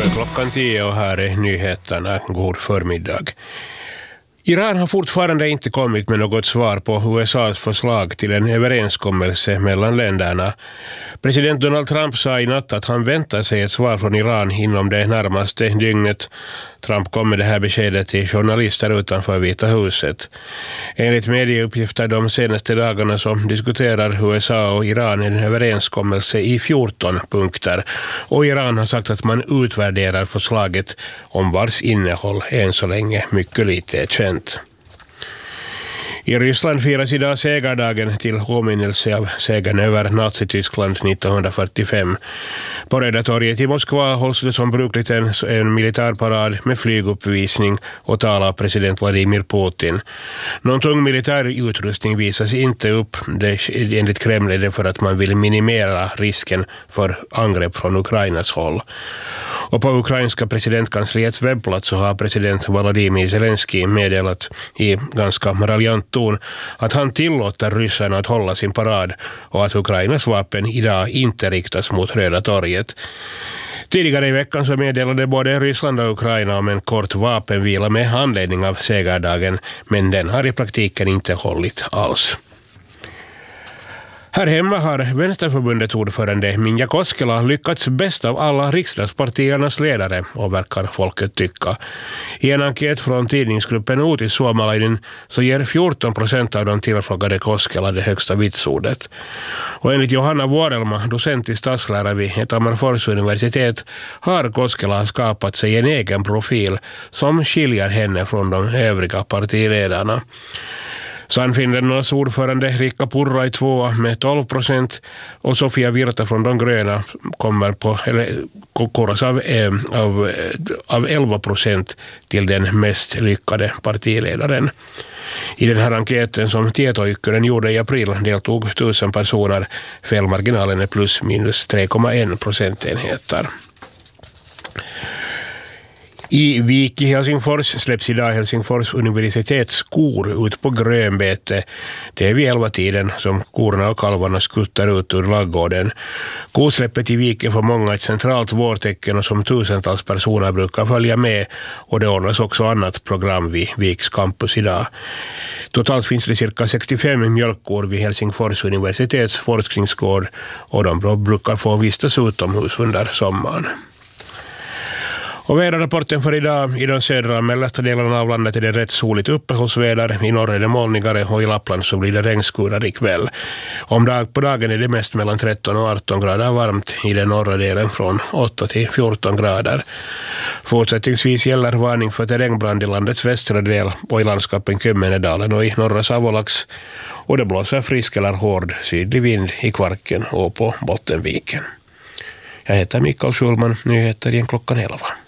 Nu är klockan 10 och här är nyheterna. God förmiddag. Iran har fortfarande inte kommit med något svar på USAs förslag till en överenskommelse mellan länderna. President Donald Trump sa i natt att han väntar sig ett svar från Iran inom det närmaste dygnet. Trump kom med det här beskedet till journalister utanför Vita huset. Enligt medieuppgifter de senaste dagarna så diskuterar USA och Iran en överenskommelse i 14 punkter. Och Iran har sagt att man utvärderar förslaget om vars innehåll än så länge mycket lite är känt. I Ryssland firas idag segerdagen till påminnelse av segern över Nazityskland 1945. På Röda torget i Moskva hålls det som brukligt en militärparad med flyguppvisning och tal av president Vladimir Putin. Någon tung militär utrustning visas inte upp. Enligt Kreml är det för att man vill minimera risken för angrepp från Ukrainas håll. Och på ukrainska presidentkansliets webbplats så har president Volodymyr Zelensky meddelat i ganska raljant ton att han tillåter ryssarna att hålla sin parad och att Ukrainas vapen idag inte riktas mot Röda torget. Tidigare i veckan så meddelade både Ryssland och Ukraina om en kort vapenvila med anledning av segerdagen, men den har i praktiken inte hållit alls. Här hemma har Vänsterförbundets ordförande Minja Koskela lyckats bäst av alla riksdagspartiernas ledare, och verkar folket tycka. I en enkät från tidningsgruppen Uutis Suomalainen så ger 14% av de tillfrågade Koskela det högsta vitsordet. Och enligt Johanna Vuorelma, docent i statslära vid Tammerfors universitet, har Koskela skapat sig en egen profil som skiljer henne från de övriga partiledarna. Sannfinländarnas ordförande Riikka Purra i 2 med 12% och Sofia Virta från de gröna kommer koras av 11% till den mest lyckade partiledaren. I den här enkäten som Tietoykkönen gjorde i april deltog 1000 personer. Felmarginalen är plus minus 3,1 procentenheter. I Vik i Helsingfors släpps idag Helsingfors universitets skor ut på grönbete. Det är vid 11-tiden som korna och kalvarna skuttar ut ur laggården. Kosläppet i Vik är för många ett centralt vårtecken och som tusentals personer brukar följa med, och det ordnas också annat program vid Viks campus idag. Totalt finns det cirka 65 mjölkkor vid Helsingfors universitets forskningsgård, och de brukar få vistas utomhus under sommaren. Och väderrapporten för idag: i de södra och mellersta delarna av landet är det rätt soligt uppehållsväder. I norr är det molnigare och i Lappland så blir det regnskurar ikväll. På dagen är det mest mellan 13 och 18 grader varmt, i den norra delen från 8 till 14 grader. Fortsättningsvis gäller varning för terrängbrand i landets västra del och i landskapen Kömmenedalen och i norra Savolax. Och det blåser frisk eller hård sydlig vind i Kvarken och på Bottenviken. Jag heter Mikael Schulman, nyheter igen klockan 11.